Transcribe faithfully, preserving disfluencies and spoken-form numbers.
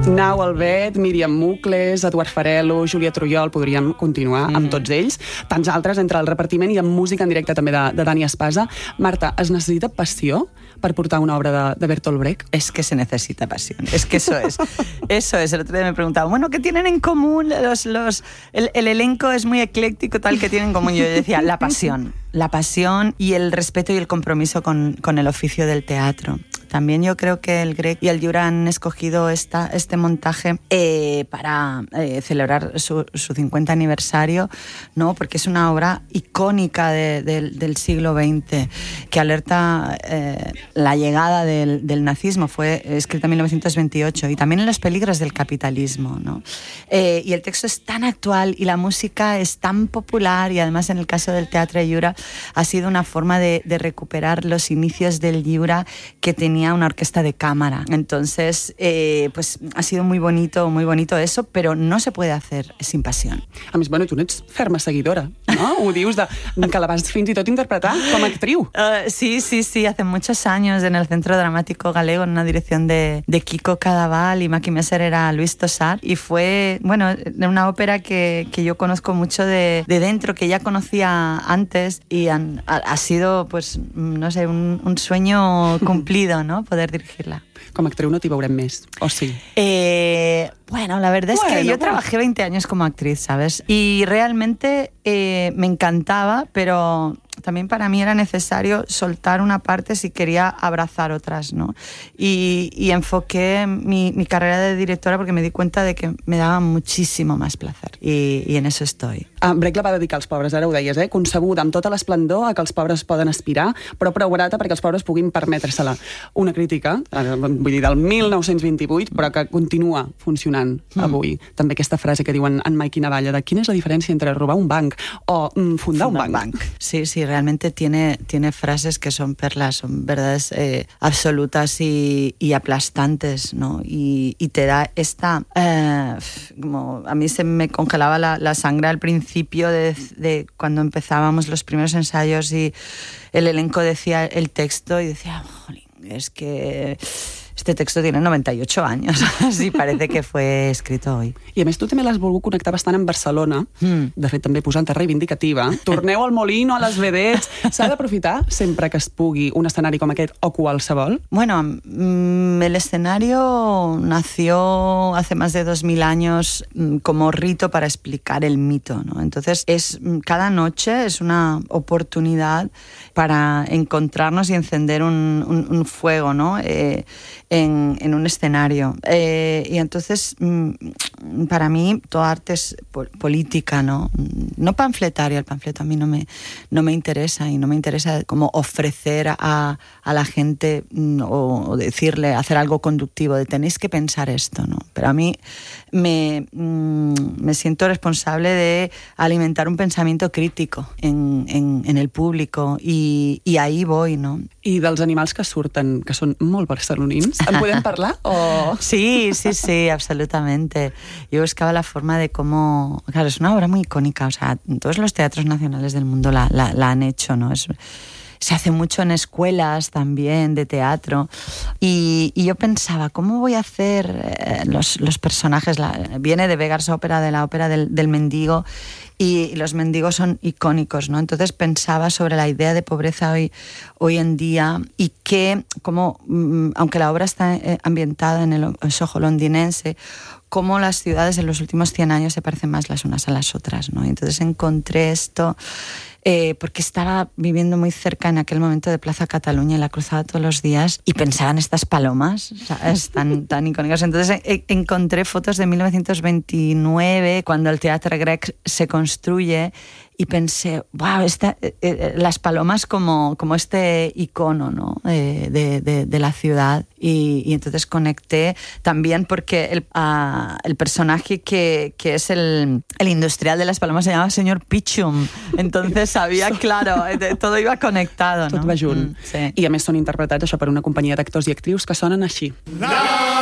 Nau Albet, Míriam Mucles, Eduard Farelo, Júlia Trujol, podríem continuar mm. amb tots ells. Tants altres, entre el repartiment i amb música en directe també de, de Dani Espasa. Marta, es necessita passió per portar una obra de, de Bertolt Brecht? Es que se necesita pasión, es que eso es. Eso es, el otro día me preguntaba, bueno, ¿qué tienen en común los... los el, el elenco es muy ecléctico, tal, que tienen en común? Yo decía, la pasión. La pasión y el respeto y el compromiso con, con el oficio del teatro. También yo creo que el Grec y el Llura han escogido esta, este montaje eh, para eh, celebrar su, su cincuenta aniversario, ¿no? Porque es una obra icónica de, de, del siglo veinte que alerta eh, la llegada del, del nazismo. Fue escrita en mil novecientos veintiocho y también en los peligros del capitalismo, ¿no? Eh, y el texto es tan actual y la música es tan popular, y además en el caso del Teatre Llura ha sido una forma de, de recuperar los inicios del Llura, que tenía una orquesta de cámara. Entonces, eh, pues ha sido muy bonito, muy bonito eso, pero no se puede hacer sin pasión. A més, bueno, tu n'ets ferma seguidora, no? Ho dius de, que la vas fins i tot interpretar com a actriu. Uh, sí, sí, sí, hace muchos años en el Centro Dramático Galego, en una dirección de, de Kiko Cadaval, y Maki Messer era Luis Tosar, y fue, bueno, una ópera que, que yo conozco mucho de, de dentro, que ya conocía antes, y han, ha, ha sido, pues, no sé, un, un sueño cumplido, ¿no? Poder dirigirla. Com a actriu no t'hi veurem més, o sí? Eh, bueno, la verdad bueno, es que yo bueno. trabajé veinte años como actriz, ¿sabes? Y realmente eh, me encantaba, pero también para mí era necesario soltar una parte si quería abrazar otras, ¿no? Y, y enfoqué mi, mi carrera de directora porque me di cuenta de que me daba muchísimo más placer. Y, y en eso estoy. Ah, Brecht la va dedicar als pobres, ara ho deies, eh? Concebuda amb tota l'esplendor a que els pobres poden aspirar, però prou barata perquè els pobres puguin permetre-se-la. Una crítica, eh, vull dir, del mil nou-cents vint-i-vuit, però que continua funcionant avui. Mm. També aquesta frase que diuen en Mike i Navalla de quina és la diferència entre robar un banc o mm, fundar, fundar un banc. banc. Sí, sí, realmente tiene, tiene frases que son perlas, son verdades eh, absolutas y, y aplastantes, ¿no? Y, y te da esta... Eh, como a mí se me congelaba la, la sangre al principio de, de cuando empezábamos los primeros ensayos y el elenco decía el texto y decía, jolín, es que... Este texto tiene noventa y ocho años, así parece que fue escrito hoy. I a més tu també l'has volgut connectar bastant amb Barcelona, mm. de fet també posant-te reivindicativa. Torneu al Molino, a les vedets. S'ha d'aprofitar sempre que es pugui un escenari com aquest o qualsevol? Bueno, mm, el escenario nació hace más de dos mil años mm, como rito para explicar el mito, ¿no? Entonces, es, cada noche es una oportunidad para encontrarnos y encender un, un, un fuego, ¿no? Eh, En, en un escenario. Eh, y entonces, mmm, para mí, toda arte es po- política, ¿no? No panfletaria, el panfleto a mí no me, no me interesa, y no me interesa como ofrecer a, a la gente mm, o, o decirle, hacer algo conductivo, de tenéis que pensar esto, ¿no? Pero a mí me, mmm, me siento responsable de alimentar un pensamiento crítico en, en, en el público, y, y ahí voy, ¿no? I dels animals que surten, que són molt barcelonins, en podem parlar? O... Sí, sí, sí, absolutamente. Yo buscaba la forma de cómo... Claro, es una obra muy icónica, o sea, todos los teatros nacionales del mundo la, la, la han hecho, ¿no? Es... Se hace mucho en escuelas también de teatro, y, y yo pensaba, ¿cómo voy a hacer eh, los, los personajes? La, viene de Beggars Opera, de la ópera del, del mendigo, y, y los mendigos son icónicos, ¿no? Entonces pensaba sobre la idea de pobreza hoy, hoy en día, y que, como, aunque la obra está ambientada en el Soho londinense, cómo las ciudades en los últimos cien años se parecen más las unas a las otras, ¿no? Y entonces encontré esto... Eh, porque estaba viviendo muy cerca en aquel momento de Plaza Cataluña y la cruzaba todos los días y pensaba en estas palomas, ¿sabes? Tan, tan icónicas. Entonces eh, encontré fotos de mil novecientos veintinueve, cuando el Teatre Grec se construye, y pensé, wow, esta, eh, eh, las palomas como, como este icono, ¿no? eh, de, de, de la ciudad. Y, y entonces conecté también porque el, uh, el personaje que, que es el, el industrial de las palomas se llama señor Pichum. Entonces sabía, claro, todo iba conectado, ¿no? Tot va junt. Mm, sí. I a més són interpretats això per una companyia d'actors i actrius que sonen així. No!